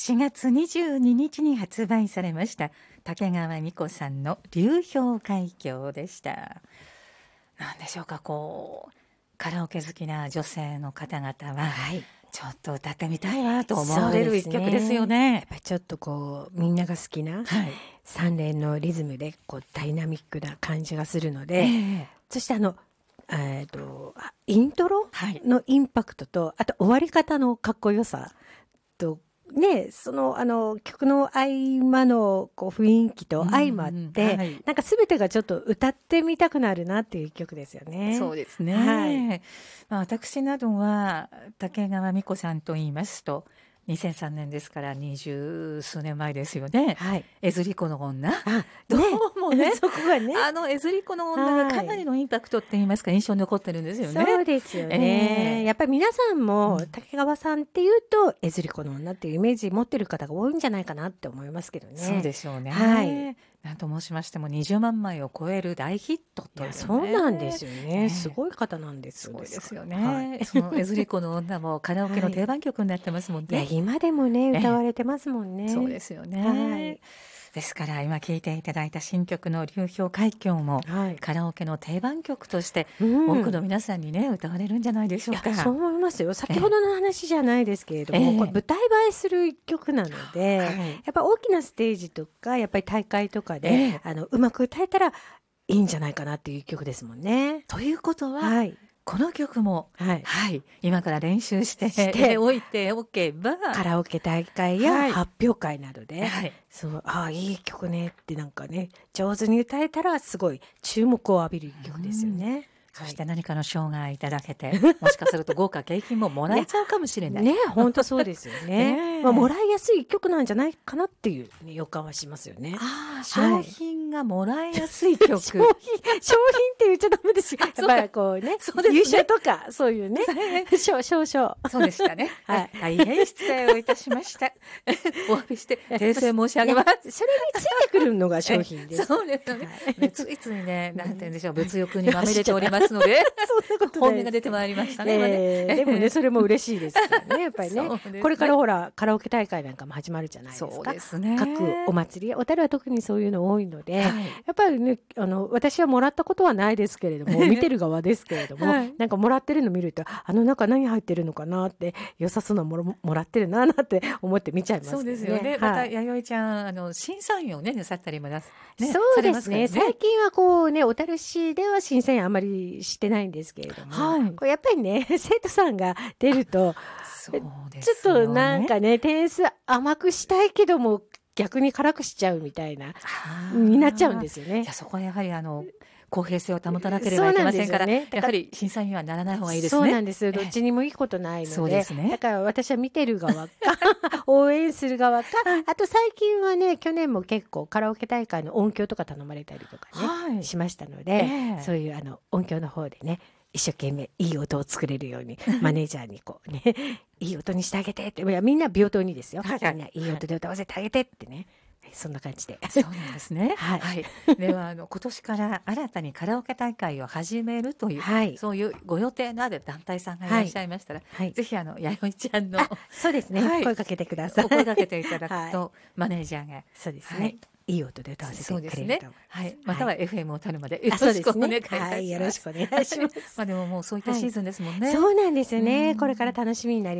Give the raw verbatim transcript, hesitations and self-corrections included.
しがつにじゅうににちに発売されました竹川美子さんの流氷海峡でした。なんでしょうか、こうカラオケ好きな女性の方々は、はい、ちょっと歌ってみたいわと思われる一曲ですよね。 やっぱりちょっとこうみんなが好きな、はい、さん連のリズムでこうダイナミックな感じがするので、えー、そしてあのえーとイントロのインパクトと、はい、あと終わり方のかっこよさとね、そのあの曲の合間のこう雰囲気と相まって、うんうんはい、なんか全てがちょっと歌ってみたくなるなっていう曲ですよね。 そうですね、はいまあ、私などは竹川美子さんと言いますとにせんさんねんですから二十数年前ですよね、はい、エズリコの女あどうもねそこがねあのエズリコの女がかなりのインパクトって言いますか印象に残ってるんですよね。 そうですよね、えー、やっぱり皆さんも竹川さんっていうと、うん、エズリコの女っていうイメージ持ってる方が多いんじゃないかなって思いますけどね。 そうでしょうね、はい、なんと申しましてもにじゅうまんまいを超える大ヒットという、ね、 そうなんですよね、すごい方なんです。 すごいですよね、はい、そのエズリコの女もカラオケの定番曲になってますもんね、 はい、いや今でもね歌われてますもんね。 そうですよね、はい、ですから今聴いていただいた新曲の流氷海峡も、はい、カラオケの定番曲として多くの皆さんにね、うん、歌われるんじゃないでしょうか。 そう思いますよ。先ほどの話じゃないですけれども、えー、これ舞台映えする一曲なので、はい、やっぱ大きなステージとかやっぱり大会とかで、えー、あのうまく歌えたらいいんじゃないかなっていう曲ですもんね。 ということは、はい、この曲も、 はいはい、今から練習しておいておけばカラオケ大会や発表会などで、はい、そうああいい曲ねってなんかね上手に歌えたらすごい注目を浴びる曲ですよね。 そして何かの賞がいただけて、もしかすると豪華景品ももらえちゃうかもしれない。 ね、本当そうですよね。ねまあ、もらいやすい曲なんじゃないかなっていう、ね、予感はしますよね。 ああ、商品がもらいやすい曲。 商品、商品って言っちゃダメですよ。やっぱりこうね、そうですね優勝とかそういうね、少々。 そうでしたね。はい、大変失礼をいたしました。お詫びして訂正申し上げます。 それについてくるのが商品です。 そうですよね。はい、ついついね、なんて言うんでしょう、物欲にまみれております。のでそんなこと本音が出てまいりましたね。 えー、ねでもねそれも嬉しいですからねやっぱり ね, ねこれからほらカラオケ大会なんかも始まるじゃないですか。 そうですね。 各お祭り小樽は特にそういうの多いので、はい、やっぱりねあの私はもらったことはないですけれども見てる側ですけれども、はい、なんかもらってるの見るとあの中何入ってるのかなって良さそうなものもらってるななって思って見ちゃいますけどね。 そうですよね、はい、また弥生ちゃんあの審査員をねなさったりもな、ね、 そうですね。最近はこうね小樽市では審査員あんまりしてないんですけれども、はい、これやっぱりね生徒さんが出るとそうですよね、ちょっとなんかね点数甘くしたいけども逆に辛くしちゃうみたいなになっちゃうんですよね。 いやそこはやはりあの公平性を保たなければいけませんから、ね、やはり審査員にはならない方がいいですね。 そうなんですよ。どっちにもいいことないので、そうですね、だから私は見てる側か応援する側かあと最近はね去年も結構カラオケ大会の音響とか頼まれたりとかね、はい、しましたので、えー、そういうあの音響の方でね一生懸命いい音を作れるようにマネージャーにこうねいい音にしてあげてっていやみんな平等にですよ、はい、みんないい音で歌わせてあげてってねそんな感じで。 そうなんですね。はい。はい、ではあの今年から新たにカラオケ大会を始めるという、はい、そういうご予定のある団体さんがいらっしゃいましたら、はい、ぜひあの弥生ちゃんのそうですね、はい、声かけてください。 お声かけていただくと、はい、マネージャーがそうですね。はいいい音で歌わせてくれると思います。 はい、または エフエム をたるまでよろしくお願いいたします。 はい、よろしくお願いします。 まあでももうそういったシーズンですもんね。 そうなんですよね。これから楽しみになります。